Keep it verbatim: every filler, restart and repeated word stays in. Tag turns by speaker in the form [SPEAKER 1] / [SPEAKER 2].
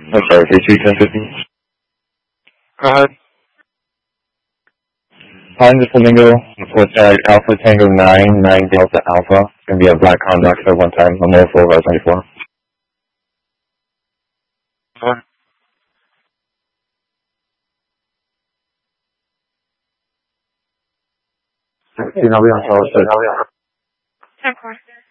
[SPEAKER 1] I'm sorry, three two ten fifty.
[SPEAKER 2] Go ahead.
[SPEAKER 1] Find the Flamingo for tag Alpha Tango nine, nine Delta Alpha. It's going to be a black conduct for one time. I'm over four, ninety-four.
[SPEAKER 2] Go
[SPEAKER 1] You know, we on solid state.
[SPEAKER 3] ten four.